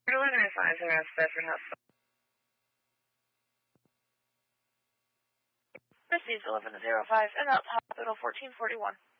1195 in West Bedford Hospital. Received 1105 and out hospital 1441.